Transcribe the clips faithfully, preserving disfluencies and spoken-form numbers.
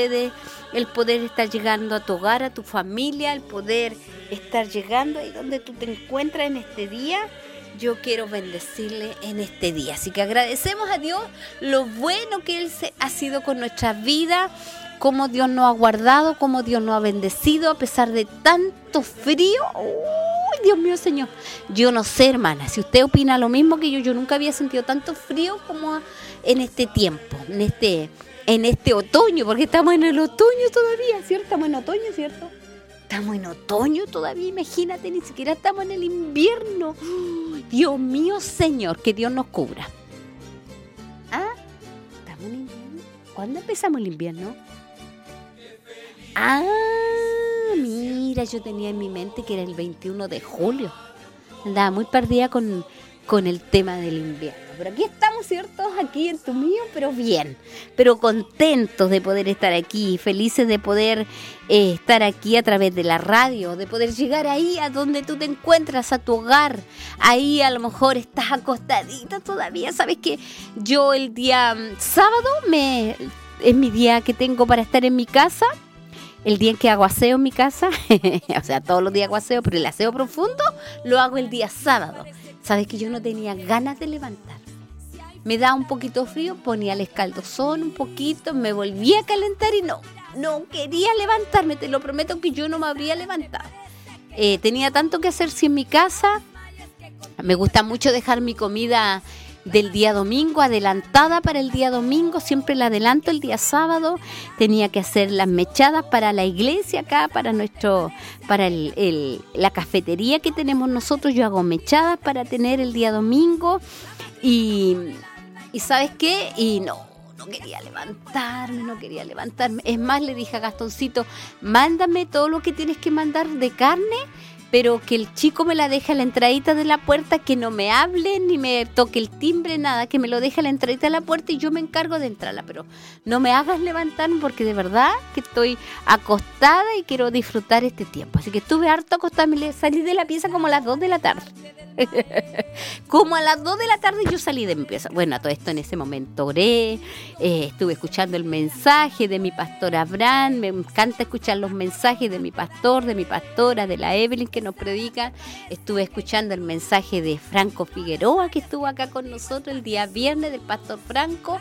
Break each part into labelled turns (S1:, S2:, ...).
S1: el poder estar llegando a tu hogar, a tu familia, el poder estar llegando ahí donde tú te encuentras en este día. Yo quiero bendecirle en este día. Así que agradecemos a Dios lo bueno que Él se, ha sido con nuestra vida, cómo Dios nos ha guardado, cómo Dios nos ha bendecido a pesar de tanto frío. ¡Uy, Dios mío, Señor! Yo no sé, hermana, si usted opina lo mismo que yo, yo nunca había sentido tanto frío como en este tiempo, en este, en este otoño, porque estamos en el otoño todavía, ¿cierto? Estamos en otoño, ¿cierto? Estamos en otoño todavía, imagínate, ni siquiera estamos en el invierno. ¡Uy, Dios mío, Señor, que Dios nos cubra! ¿Ah? ¿Estamos en invierno? ¿Cuándo empezamos el invierno? Ah, mira, yo tenía en mi mente que era el veintiuno de julio. Andaba muy perdida con, con el tema del invierno. Pero aquí estamos, ¿cierto? Aquí en tu mío, pero bien. Pero contentos de poder estar aquí, felices de poder eh, estar aquí a través de la radio, de poder llegar ahí a donde tú te encuentras, a tu hogar. Ahí a lo mejor estás acostadita todavía. ¿Sabes qué? Yo el día sábado me, es mi día que tengo para estar en mi casa. El día en que hago aseo en mi casa, o sea, todos los días hago aseo, pero el aseo profundo lo hago el día sábado. ¿Sabes que yo no tenía ganas de levantarme? Me da un poquito frío, ponía el escaldozón un poquito, me volví a calentar y no, no quería levantarme, te lo prometo que yo no me habría levantado. Eh, tenía tanto que hacer si en mi casa, me gusta mucho dejar mi comida del día domingo, adelantada para el día domingo, siempre la adelanto el día sábado. Tenía que hacer las mechadas para la iglesia acá, para nuestro, para el, el, la cafetería que tenemos nosotros. Yo hago mechadas para tener el día domingo y, y ¿sabes qué? Y no, no quería levantarme, no quería levantarme. Es más, le dije a Gastoncito, mándame todo lo que tienes que mandar de carne, pero que el chico me la deje a la entradita de la puerta, que no me hable ni me toque el timbre, nada, que me lo deje a la entradita de la puerta y yo me encargo de entrarla, pero no me hagas levantarme porque de verdad que estoy acostada y quiero disfrutar este tiempo. Así que estuve harto acostada, me salí de la pieza como a las dos de la tarde. Como a las dos de la tarde yo salí de mi pieza. Bueno, a todo esto en ese momento oré, eh, estuve escuchando el mensaje de mi pastor Abraham, me encanta escuchar los mensajes de mi pastor, de mi pastora, de la Evelyn que nos predican. Estuve escuchando el mensaje de Franco Figueroa que estuvo acá con nosotros el día viernes, del pastor Franco,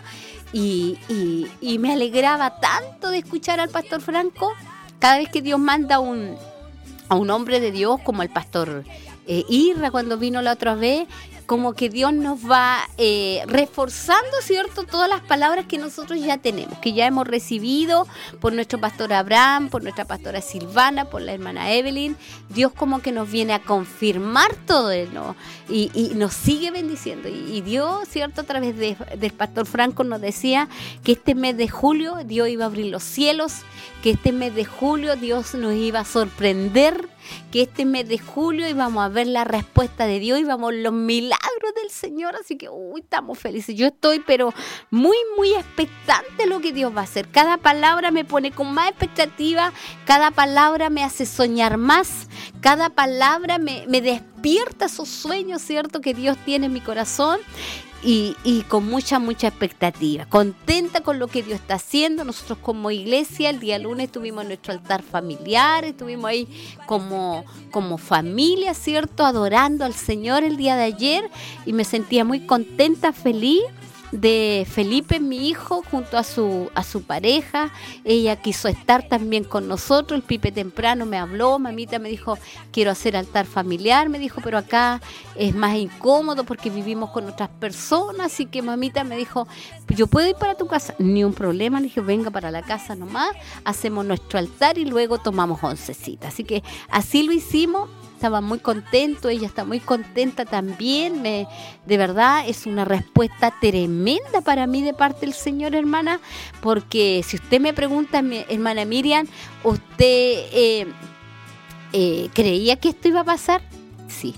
S1: y, y, y me alegraba tanto de escuchar al pastor Franco. Cada vez que Dios manda un, a un hombre de Dios como el pastor Eh, Irra cuando vino la otra vez, como que Dios nos va eh, reforzando, ¿cierto? Todas las palabras que nosotros ya tenemos, que ya hemos recibido por nuestro pastor Abraham, por nuestra pastora Silvana, por la hermana Evelyn. Dios como que nos viene a confirmar todo eso, ¿no? y, y nos sigue bendiciendo. Y, y Dios, ¿cierto? A través de, del pastor Franco nos decía que este mes de julio Dios iba a abrir los cielos, que este mes de julio Dios nos iba a sorprender, que este mes de julio íbamos a ver la respuesta de Dios, íbamos a ver los milagros del Señor, así que uy, estamos felices. Yo estoy pero muy, muy expectante de lo que Dios va a hacer. Cada palabra me pone con más expectativa, cada palabra me hace soñar más, cada palabra me, me despierta esos sueños, ¿cierto?, que Dios tiene en mi corazón. Y, y con mucha, mucha expectativa, contenta con lo que Dios está haciendo. Nosotros como iglesia el día lunes tuvimos nuestro altar familiar, estuvimos ahí como, como familia, ¿cierto?, adorando al Señor el día de ayer y me sentía muy contenta, feliz de Felipe, mi hijo, junto a su a su pareja. Ella quiso estar también con nosotros. El Pipe temprano me habló, mamita me dijo, quiero hacer altar familiar, me dijo, pero acá es más incómodo porque vivimos con otras personas, así que mamita me dijo, yo puedo ir para tu casa, ni un problema. Le dije, venga para la casa nomás, hacemos nuestro altar y luego tomamos oncecita. Así que así lo hicimos. Estaba muy contento, ella está muy contenta también. Me, de verdad es una respuesta tremenda para mí de parte del Señor, hermana, porque si usted me pregunta, mi hermana Miriam, ¿usted eh, eh, creía que esto iba a pasar? Sí,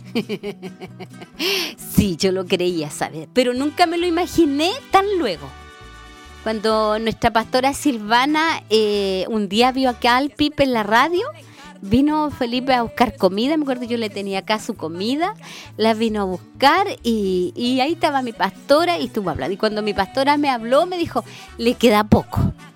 S1: sí, yo lo creía, ¿sabes? Pero nunca me lo imaginé tan luego. Cuando nuestra pastora Silvana eh, un día vio acá al Pipe en la radio, vino Felipe a buscar comida, me acuerdo yo le tenía acá su comida, la vino a buscar y, y ahí estaba mi pastora y estuvo hablando. Y cuando mi pastora me habló, me dijo, le queda poco.